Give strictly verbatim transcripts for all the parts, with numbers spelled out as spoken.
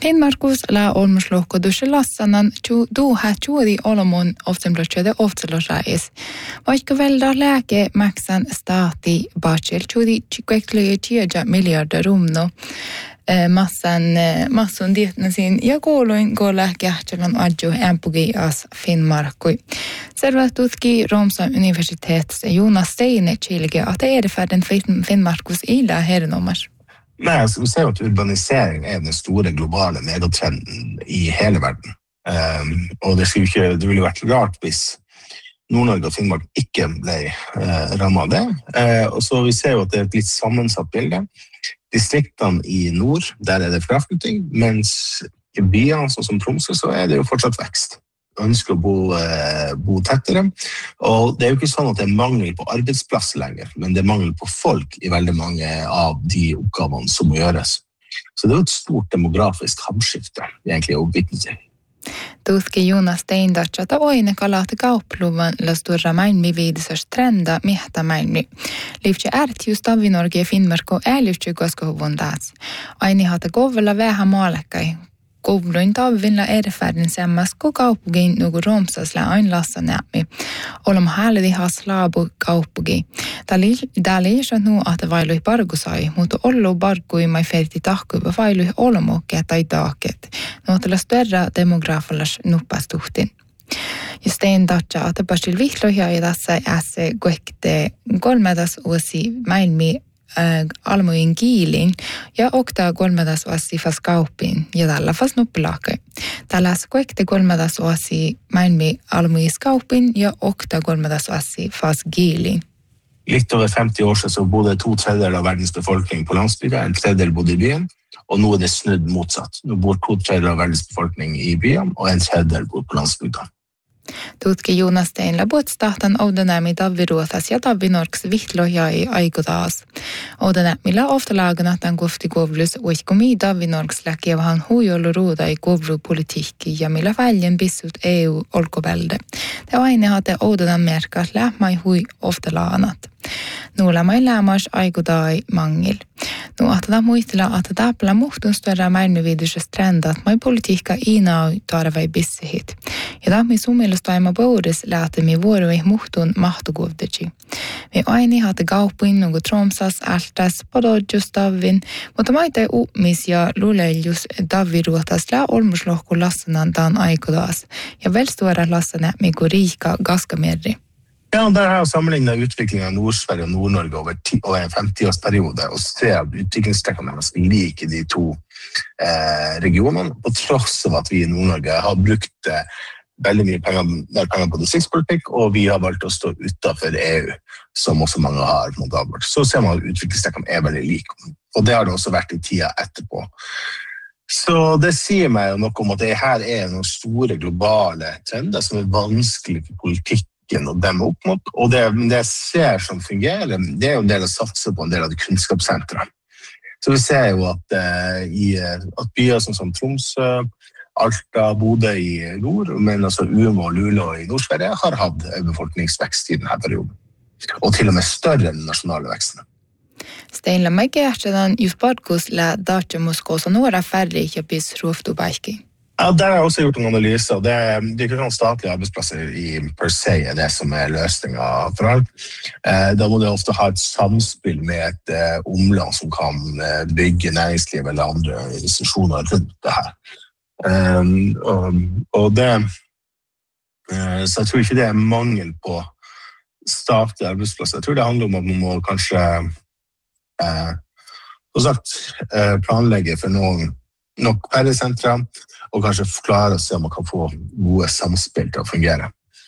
Finnmarkus la olmuslohko dusse lassanan du här tuodi olomon oftenblotchede oftelorais. Vaikka velda lääke maksan staati bachel tuodi chikwekle tieja miljarder rumno. Massan massun dietnasin ja kouluin gola kähtselon adju empugi as Finnmarkui. Servatutki Romsa universitets Jonas Steine Chilge at erfärden Finnmarkus ila herrenomars. Nei, altså, vi ser at urbanisering er den store globale megatrenden i hele verden. Um, og det, ikke, det ville vært rart hvis Nord-Norge og Finnmark ikke ble uh, rammet av det. Uh, og så vi ser jo at det er et litt sammensatt bilde. Distriktene i nord, der er det fraflytting, mens i byene, sånn som Tromsø, så er det jo fortsatt vekst. Ønsker å bo, eh, bo tettere, og det er jo ikke sånn at det er mangel på arbeidsplass lenger, men det er mangel på folk i veldig mange av de oppgavene som må gjøres. Så det er jo et stort demografisk hamskifte, egentlig, å vitne til. Tutki Jonas Steindatsa ta oine kalata kaupluvan la sturra mainmi viidisas trenda mihta mainmi. Livtsi ärti just Tavinorgi ja Finnmarko älivtsi koska huvun taas. Aini hata kovella vähän maalekkai. Kouluin tavvinla erfärden semmas ko kaupungin nugu Romsasla ain lassa nämi. Olom häldi has laabu kaupungi. Täällä ei saa nuu ahta vailui pargusai, mutta ollu pargui mai ferti tahkuiva vailui olmokkea tai taaket. Nuotella störra demografalas nuppastuhtin. Ja Steindatsa ahta pasil vihloja ja tässä ässe kuekte kolmedas uusi maailmi Äh, almuin kiilin ja oktaa kolmedas vuosi fas kauppiin ja tällä fas nuppilaakai. Tällä kuekte kolmedas vuosi maailmi almuis kauppiin ja oktaa kolmedas vuosi fas kiilin. Litt over femti år så bodde to tredjedeler av verdens befolkning på landsbygda, en tredjedel bodde i byen, og nå er det snudd motsatt. Nå bor to tredjedeler av verdens befolkning i byen, og en tredjedel bor på landsbygda. Tutki Jonas Steinla buotstahtan oudanämi Taviruotas ja Tavinorks vihloja i aikotaas. Oudanämillä ofta laaganatan kofti kovlus uikkomi Tavinorks läkiävähän huijollu ruuda i kovlupolitiikki ja millä väljen pissut E U olkovälde. Te aine hate oudanan merkat lähmai hui ofta laanat. Nuulamai lämmas aikotai mangil. Nu ahtada muistella että täpälä muhtun störa mainnuvidusas trendat mai politiikka inau tarvai bissihit. Ja tahmi sumilustaima boudis lähtemi vuorui muhtun mahtukovdeji. Me aini hate kauppuin nugu Tromsas, Altas, Pododjus Tavin, mutta maita umis ja luleljus Taviruotas lää olmuslohku lassanan taan aikotaas. Ja velstuara lassana miku riika gaskamerri. Ja, der har jeg sammenlignet utviklingen av Nord-Sverige og Nord-Norge over, over en femti-årsperiode, og ser at utviklingstrekkene er ganske like de to eh, regionene, på tross av at vi i Nord-Norge har brukt eh, veldig mye penger, mer penger på distriktspolitikk, og vi har valgt å stå utenfor E U, som også mange har mot avbord. Så ser man at utviklingstrekkene er veldig like, og det har det også vært i tida etterpå. Så det sier meg noe om at det her er noen store globale trender som er vanskelig for politikk og dem opp mot, og det, det jeg ser som fungerer, det er jo en del å satse på en del av de kunnskapssentrene. Så vi ser jo at, uh, i, at byer som, som Tromsø, Alta, Bodø i nord, men altså Umeå og Luleå i Nord-Sverige har hatt befolkningsvekst i denne perioden. Og til og med større enn nasjonale vekstene. Steinla mai kertsedan just parkus la dace Moskås og några færre kjøpis rovtobaiki. Ja, der har jeg også gjort en analyse, og det er, det er ikke sånn statlige arbeidsplasser i per se er det som er løsningen for alt. Eh, da må det ofte ha et samspill med et eh, omland som kan eh, bygge næringsliv eller andre institusjoner rundt det her. Um, og, og det, eh, så jeg tror ikke det er mangel på statlige arbeidsplasser. Jeg tror det handler om at man må kanskje eh, som sagt, eh, planlegge for noen nok færre sentra, og kanskje klare å se om man kan få gode samspill til å fungere.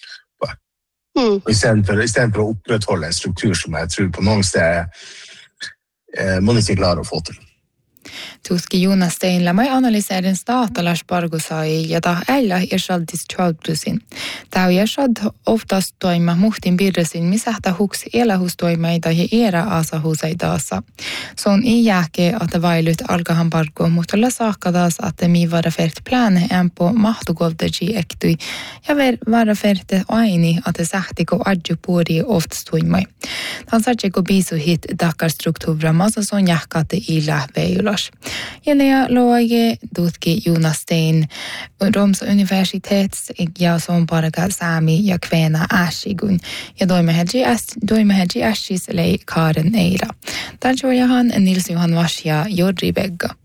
Mm. I stedet for, i stedet for å opprettholde en struktur som jeg tror på noen steder eh, man ikke klarer å få til. Tutki Jonas Steinla mai analyserin staatalas pargusai ja tah ällä irsaldis tjolplusin. Tau irsald oftast toima muhtin birresin misähtä huksi elähustoimeita ja era asahusaidasa. Se on i jääke, että vailut alkahan pargu, mutta la saakkadas, että mi vara fert plane en på mahtugovdeji ektui ja ver vara ferte aini, että sähtiko adju puori oftastoimai. Tan sartseko bisu hit dakar struktuura massa son jähkate i lähveijulas. Jenia loige dutki Jonas Stein Roms universitets ja som paraga sami ja kvena ashigun ja doimeheji as doimeheji ashis lei Karen Eira. Tal jojahan Nils Johan Vasja Jodri Begga.